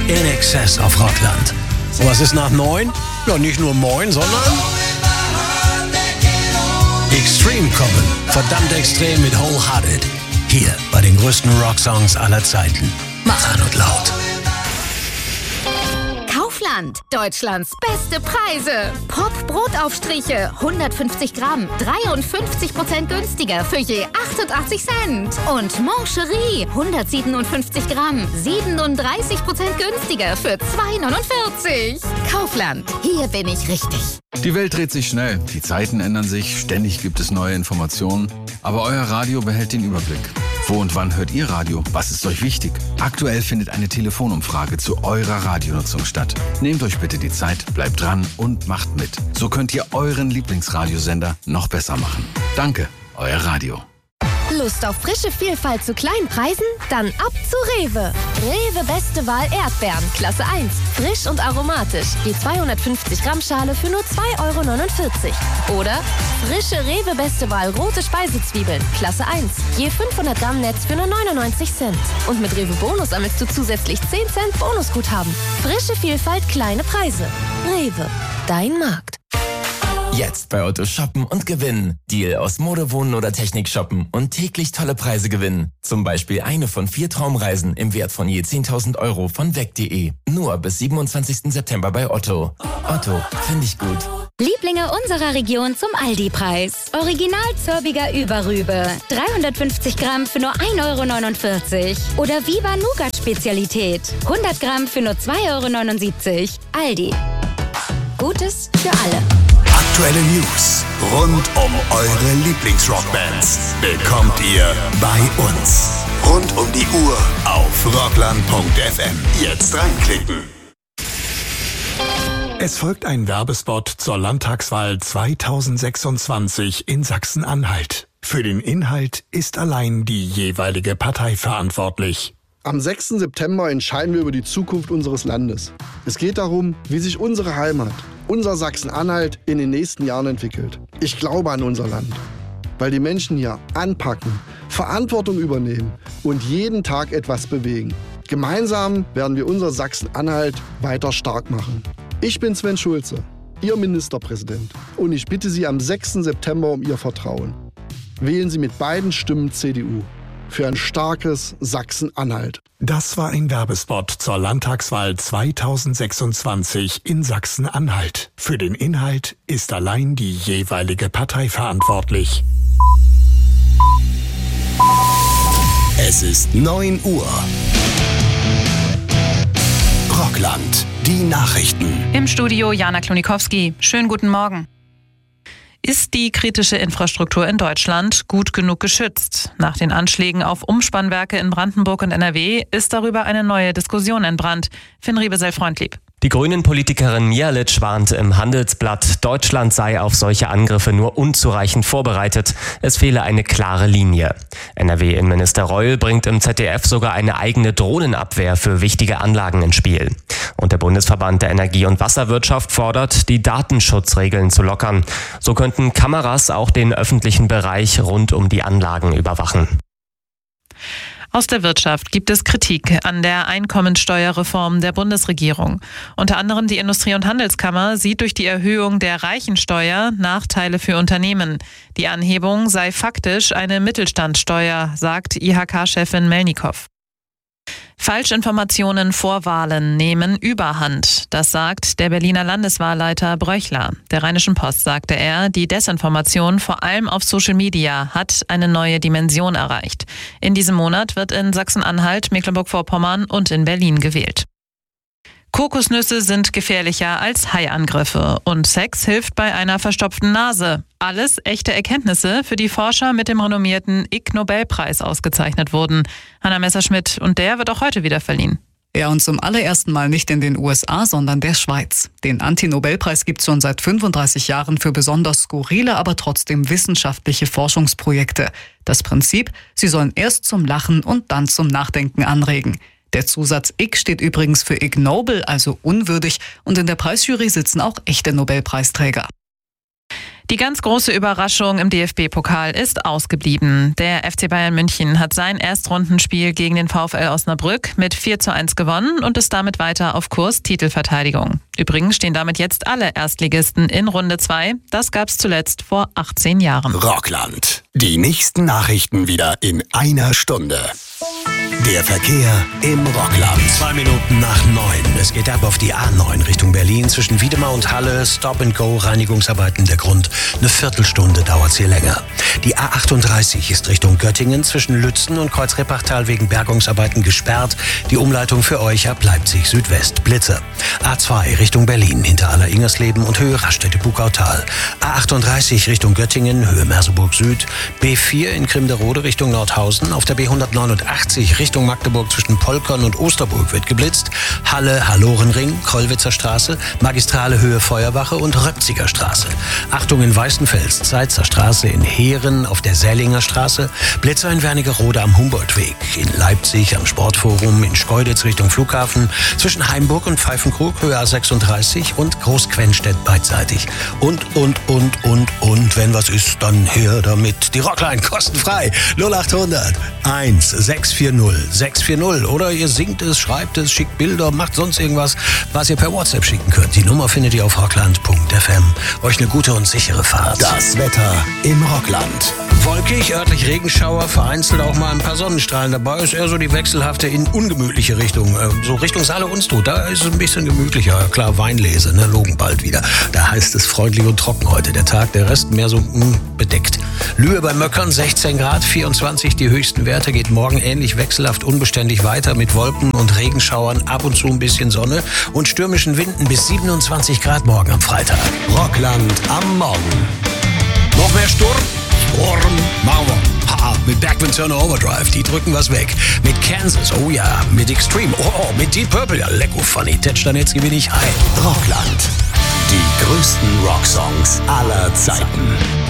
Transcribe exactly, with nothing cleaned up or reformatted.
In Excess auf Rockland. Und was ist nach neun? Ja, nicht nur moin, sondern Extreme kommen. Verdammt extrem mit Wholehearted. Hier bei den größten Rocksongs aller Zeiten. Mach an und laut. Kaufland. Deutschlands beste Preise. Pop-Brotaufstriche. hundertfünfzig Gramm. dreiundfünfzig Prozent günstiger für je achtundachtzig Cent. Und Moncherie. hundertsiebenundfünfzig Gramm. siebenunddreißig Prozent günstiger für zwei neunundvierzig. Kaufland. Hier bin ich richtig. Die Welt dreht sich schnell. Die Zeiten ändern sich. Ständig gibt es neue Informationen. Aber euer Radio behält den Überblick. Wo und wann hört ihr Radio? Was ist euch wichtig? Aktuell findet eine Telefonumfrage zu eurer Radionutzung statt. Nehmt euch bitte die Zeit, bleibt dran und macht mit. So könnt ihr euren Lieblingsradiosender noch besser machen. Danke, euer Radio. Lust auf frische Vielfalt zu kleinen Preisen? Dann ab zu Rewe. Rewe Beste Wahl Erdbeeren, Klasse eins. Frisch und aromatisch. Die zweihundertfünfzig Gramm Schale für nur zwei Euro neunundvierzig. Oder frische Rewe Beste Wahl rote Speisezwiebeln, Klasse eins. Je fünfhundert Gramm Netz für nur neunundneunzig Cent. Und mit Rewe Bonus sammelst du zusätzlich zehn Cent Bonusguthaben. Frische Vielfalt, kleine Preise. Rewe, dein Markt. Jetzt bei Otto shoppen und gewinnen. Deal aus Mode, Wohnen oder Technik shoppen und täglich tolle Preise gewinnen. Zum Beispiel eine von vier Traumreisen im Wert von je zehntausend Euro von weg punkt de. Nur bis siebenundzwanzigsten September bei Otto. Otto, finde ich gut. Lieblinge unserer Region zum Aldi-Preis. Original Zörbiger Überrübe. dreihundertfünfzig Gramm für nur ein Euro neunundvierzig. Oder Viva Nougat Spezialität. hundert Gramm für nur zwei Euro neunundsiebzig. Aldi. Gutes für alle. Aktuelle News rund um eure Lieblingsrockbands bekommt ihr bei uns. Rund um die Uhr auf rockland punkt f m. Jetzt reinklicken. Es folgt ein Werbespot zur Landtagswahl zweitausendsechsundzwanzig in Sachsen-Anhalt. Für den Inhalt ist allein die jeweilige Partei verantwortlich. Am sechsten September entscheiden wir über die Zukunft unseres Landes. Es geht darum, wie sich unsere Heimat, unser Sachsen-Anhalt, in den nächsten Jahren entwickelt. Ich glaube an unser Land, weil die Menschen hier anpacken, Verantwortung übernehmen und jeden Tag etwas bewegen. Gemeinsam werden wir unser Sachsen-Anhalt weiter stark machen. Ich bin Sven Schulze, Ihr Ministerpräsident, und ich bitte Sie am sechsten September um Ihr Vertrauen. Wählen Sie mit beiden Stimmen C D U. Für ein starkes Sachsen-Anhalt. Das war ein Werbespot zur Landtagswahl zweitausendsechsundzwanzig in Sachsen-Anhalt. Für den Inhalt ist allein die jeweilige Partei verantwortlich. Es ist neun Uhr. Rockland, die Nachrichten. Im Studio Jana Klonikowski. Schönen guten Morgen. Ist die kritische Infrastruktur in Deutschland gut genug geschützt? Nach den Anschlägen auf Umspannwerke in Brandenburg und N R W ist darüber eine neue Diskussion entbrannt. Finn Riebesell-Freundlieb. Die Grünen-Politikerin Mihalic warnte im Handelsblatt, Deutschland sei auf solche Angriffe nur unzureichend vorbereitet. Es fehle eine klare Linie. N R W-Innenminister Reul bringt im Z D F sogar eine eigene Drohnenabwehr für wichtige Anlagen ins Spiel. Und der Bundesverband der Energie- und Wasserwirtschaft fordert, die Datenschutzregeln zu lockern. So könnten Kameras auch den öffentlichen Bereich rund um die Anlagen überwachen. Aus der Wirtschaft gibt es Kritik an der Einkommensteuerreform der Bundesregierung. Unter anderem die Industrie- und Handelskammer sieht durch die Erhöhung der Reichensteuer Nachteile für Unternehmen. Die Anhebung sei faktisch eine Mittelstandssteuer, sagt I H K-Chefin Melnikow. Falschinformationen vor Wahlen nehmen Überhand. Das sagt der Berliner Landeswahlleiter Bröchler. Der Rheinischen Post sagte er, die Desinformation vor allem auf Social Media hat eine neue Dimension erreicht. In diesem Monat wird in Sachsen-Anhalt, Mecklenburg-Vorpommern und in Berlin gewählt. Kokosnüsse sind gefährlicher als Haiangriffe und Sex hilft bei einer verstopften Nase. Alles echte Erkenntnisse, für die Forscher mit dem renommierten Ig-Nobelpreis ausgezeichnet wurden. Hanna Messerschmidt, und der wird auch heute wieder verliehen. Ja, und zum allerersten Mal nicht in den U S A, sondern der Schweiz. Den Anti-Nobelpreis gibt es schon seit fünfunddreißig Jahren für besonders skurrile, aber trotzdem wissenschaftliche Forschungsprojekte. Das Prinzip, sie sollen erst zum Lachen und dann zum Nachdenken anregen. Der Zusatz Ig steht übrigens für ignoble, also unwürdig, und in der Preisjury sitzen auch echte Nobelpreisträger. Die ganz große Überraschung im D F B-Pokal ist ausgeblieben. Der F C Bayern München hat sein Erstrundenspiel gegen den VfL Osnabrück mit vier zu eins gewonnen und ist damit weiter auf Kurs Titelverteidigung. Übrigens stehen damit jetzt alle Erstligisten in Runde zwei. Das gab's zuletzt vor achtzehn Jahren. Rockland. Die nächsten Nachrichten wieder in einer Stunde. Der Verkehr im Rockland. Zwei Minuten nach neun. Es geht ab auf die A neun Richtung Berlin zwischen Wiedemar und Halle. Stop-and-Go, Reinigungsarbeiten der Grund. Eine Viertelstunde dauert's hier länger. Die A achtunddreißig ist Richtung Göttingen zwischen Lützen und Kreuzreppachtal wegen Bergungsarbeiten gesperrt. Die Umleitung für euch ab Leipzig Südwest. Blitzer. A zwei Richtung Berlin hinter Aller-Ingersleben und Höhe Raststätte-Bukautal. A achtunddreißig Richtung Göttingen, Höhe Merseburg Süd. B vier in Grimderode Richtung Nordhausen. Auf der B hundertneunundachtzig Richtung Magdeburg zwischen Polkern und Osterburg wird geblitzt. Halle, Hallorenring, Krollwitzer Straße, Magistrale Höhe Feuerwache und Röpziger Straße. Achtung in Weißenfels, Zeitzer Straße in Heeren auf der Sälinger Straße. Blitzer in Wernigerode am Humboldtweg. In Leipzig am Sportforum, in Schkeuditz Richtung Flughafen. Zwischen Heimburg und Pfeifenkrug Höhe A sechsunddreißig und Großquenstedt beidseitig. Und, und, und, und, und, wenn was ist, dann her damit. Die Rockline kostenfrei. null achthundert eins sechs vier null sechs vier null. Oder ihr singt es, schreibt es, schickt Bilder, macht sonst irgendwas, was ihr per WhatsApp schicken könnt. Die Nummer findet ihr auf rockland punkt f m. Euch eine gute und sichere Fahrt. Das Wetter im Rockland. Wolkig, örtlich Regenschauer, vereinzelt auch mal ein paar Sonnenstrahlen dabei. Ist eher so die wechselhafte in ungemütliche Richtung. So Richtung Saale-Unstrut, da ist es ein bisschen gemütlicher. Klar, Weinlese, ne, logen bald wieder. Da heißt es freundlich und trocken heute der Tag. Der Rest mehr so mh, bedeckt. Lühe bei Möckern, sechzehn Grad, vierundzwanzig die höchsten Werte. Geht morgen ähnlich wechselhaft unbeständig weiter mit Wolken und Regenschauern, ab und zu ein bisschen Sonne und stürmischen Winden bis siebenundzwanzig Grad morgen am Freitag. Rockland am Morgen. Noch mehr Sturm? Sturm, machen wir. Ha, mit Bachman Turner Overdrive, die drücken was weg. Mit Kansas, oh ja, mit Extreme, oh, oh mit Deep Purple, ja, lecko funny. Tetschdanetski bin ich high. Rockland. Die größten Rocksongs aller Zeiten.